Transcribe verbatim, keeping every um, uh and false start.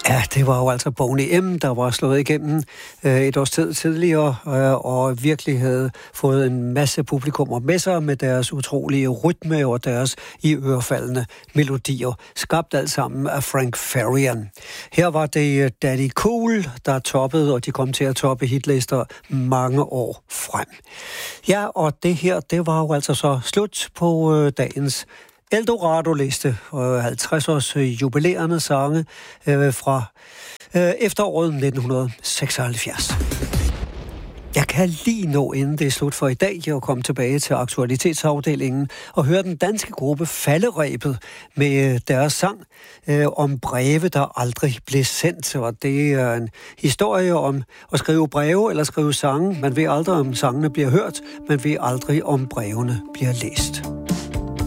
Ja, det var jo altså Boney M., der var slået igennem øh, et års tid tidligere, øh, og virkelig havde fået en masse publikummer med sig med deres utrolige rytme og deres i ørefaldende melodier, skabt alt sammen af Frank Farian. Her var det Daddy Cool, der toppede, og de kom til at toppe hitlister mange år frem. Ja, og det her, det var jo altså så slut på øh, dagens Eldorado-liste, halvtreds års jubilerende sange øh, fra øh, efteråret nitten seksoghalvfjerds. Jeg kan lige nå, inden det er slut for i dag, at komme tilbage til aktualitetsafdelingen og høre den danske gruppe Falderebet med deres sang øh, om breve, der aldrig blev sendt. Og det er en historie om at skrive breve eller skrive sange. Man ved aldrig, om sangene bliver hørt, man ved aldrig, om brevene bliver læst.